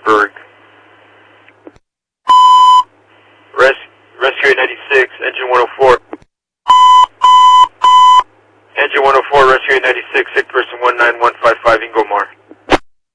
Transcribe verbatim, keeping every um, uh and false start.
Pittsburgh. Res Rescue eight ninety-six, engine one oh four. Engine one oh four, Rescue eight ninety-six, sick person one nine one five five, Ingomar.